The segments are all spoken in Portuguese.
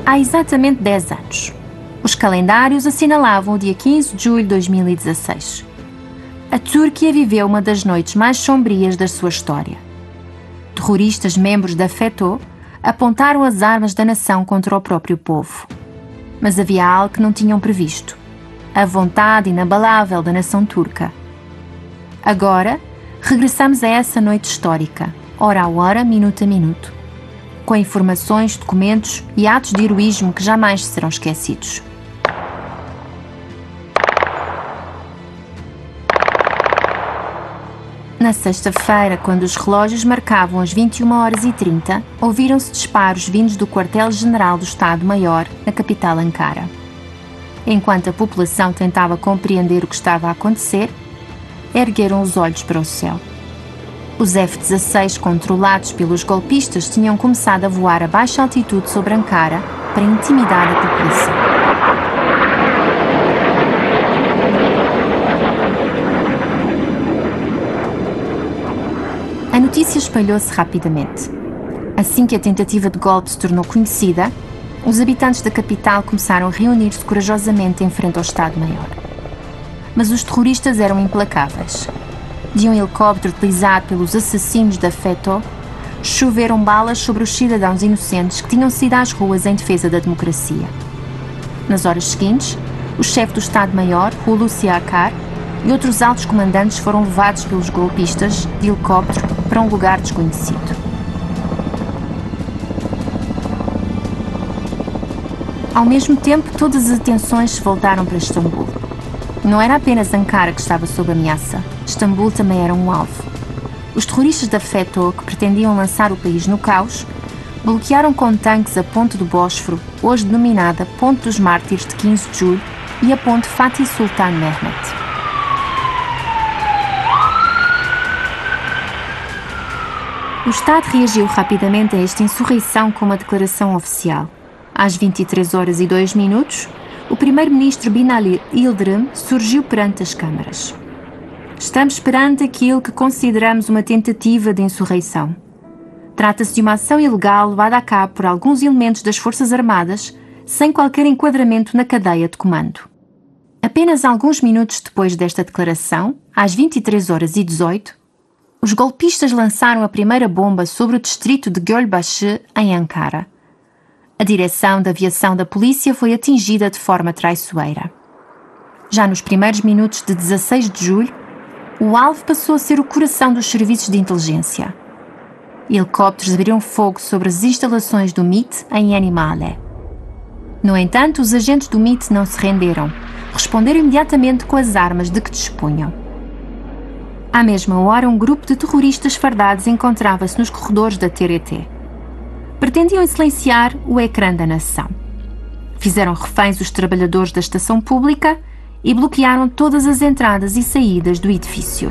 há exatamente 10 anos. Os calendários assinalavam o dia 15 de julho de 2016. A Turquia viveu uma das noites mais sombrias da sua história. Terroristas membros da FETÖ apontaram as armas da nação contra o próprio povo. Mas havia algo que não tinham previsto: a vontade inabalável da nação turca. Agora, regressamos a essa noite histórica, hora a hora, minuto a minuto, com informações, documentos e atos de heroísmo que jamais serão esquecidos. Na sexta-feira, quando os relógios marcavam as 21h30, ouviram-se disparos vindos do quartel-general do Estado-Maior, na capital Ankara. Enquanto a população tentava compreender o que estava a acontecer, ergueram os olhos para o céu. Os F-16 controlados pelos golpistas tinham começado a voar a baixa altitude sobre Ankara para intimidar a população. A notícia espalhou-se rapidamente. Assim que a tentativa de golpe se tornou conhecida, os habitantes da capital começaram a reunir-se corajosamente em frente ao Estado-Maior. Mas os terroristas eram implacáveis. De um helicóptero utilizado pelos assassinos da FETÖ, choveram balas sobre os cidadãos inocentes que tinham saído às ruas em defesa da democracia. Nas horas seguintes, o chefe do Estado-Maior, Hulusi Akar, e outros altos comandantes foram levados pelos golpistas de helicóptero para um lugar desconhecido. Ao mesmo tempo, todas as atenções se voltaram para Istambul. Não era apenas Ankara que estava sob ameaça. Istambul também era um alvo. Os terroristas da FETÖ, que pretendiam lançar o país no caos, bloquearam com tanques a ponte do Bósforo, hoje denominada Ponte dos Mártires de 15 de Julho, e a ponte Fatih Sultan Mehmet. O Estado reagiu rapidamente a esta insurreição com uma declaração oficial. Às 23h02, o primeiro-ministro Binali Yıldırım surgiu perante as câmaras. Estamos perante aquilo que consideramos uma tentativa de insurreição. Trata-se de uma ação ilegal levada a cabo por alguns elementos das Forças Armadas, sem qualquer enquadramento na cadeia de comando. Apenas alguns minutos depois desta declaração, às 23h18, os golpistas lançaram a primeira bomba sobre o distrito de Gölbaşı, em Ankara. A direção da aviação da polícia foi atingida de forma traiçoeira. Já nos primeiros minutos de 16 de julho, o alvo passou a ser o coração dos serviços de inteligência. Helicópteros abriram fogo sobre as instalações do MIT em Enimale. No entanto, os agentes do MIT não se renderam. Responderam imediatamente com as armas de que dispunham. À mesma hora, um grupo de terroristas fardados encontrava-se nos corredores da TRT. Pretendiam silenciar o ecrã da nação. Fizeram reféns os trabalhadores da estação pública e bloquearam todas as entradas e saídas do edifício.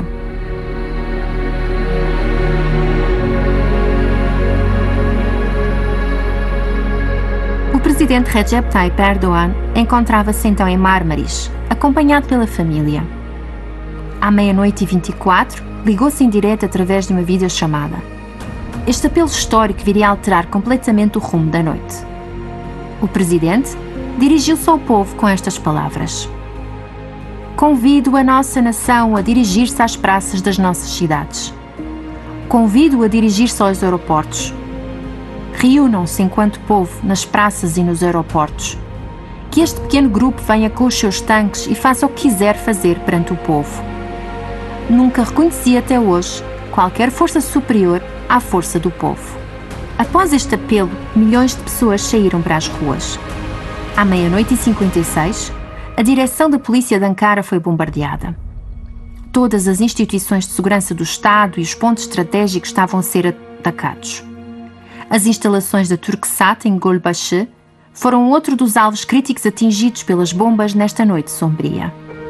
O presidente Recep Tayyip Erdoğan encontrava-se então em Marmaris, acompanhado pela família. À 00h24, ligou-se em direto através de uma videochamada. Este apelo histórico viria a alterar completamente o rumo da noite. O presidente dirigiu-se ao povo com estas palavras: Convido a nossa nação a dirigir-se às praças das nossas cidades. Convido-o a dirigir-se aos aeroportos. Reúnam-se enquanto povo nas praças e nos aeroportos. Que este pequeno grupo venha com os seus tanques e faça o que quiser fazer perante o povo. Nunca reconheci até hoje qualquer força superior à força do povo. Após este apelo, milhões de pessoas saíram para as ruas. À 00h56, a direção da polícia de Ankara foi bombardeada. Todas as instituições de segurança do Estado e os pontos estratégicos estavam a ser atacados. As instalações da Turksat em Gölbaşı foram outro dos alvos críticos atingidos pelas bombas nesta noite sombria.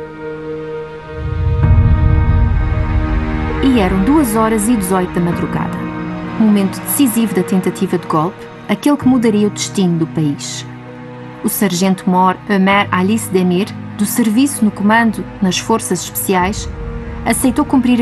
E eram 2h18 da madrugada, momento decisivo da tentativa de golpe, aquele que mudaria o destino do país. O sargento-mor Ömer Alice Demir, do serviço no comando nas Forças Especiais, aceitou cumprir